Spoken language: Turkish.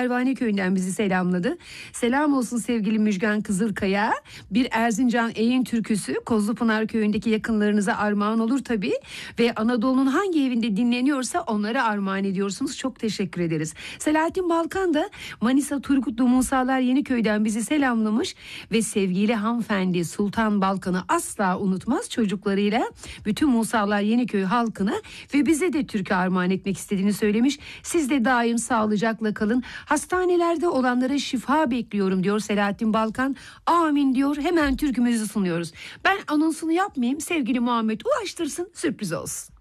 Pervane Köyü'nden bizi selamladı. Selam olsun sevgili Müjgan Kızılkaya. Bir Erzincan Eğin türküsü Kozlupınar Köyü'ndeki yakınlarınıza armağan olur tabii. Ve Anadolu'nun hangi evinde dinleniyorsa onlara armağan ediyorsunuz. Çok teşekkür ederiz. Selahattin Balkan da Manisa Turgutlu Musalar Yeniköy'den bizi selamlamış. Ve sevgili hanımefendi Sultan Balkan'ı asla unutmaz, çocuklarıyla bütün Musalar Yeniköy halkına ve bize de türkü armağan etmek istediğini söylemiş. Siz de daim sağlıcakla kalın. Hastanelerde olanlara şifa bekliyorum diyor Selahattin Balkan. Amin diyor. Hemen türkümüzü sunuyoruz. Ben anonsunu yapmayayım. Sevgili Muhammed ulaştırsın, sürpriz olsun.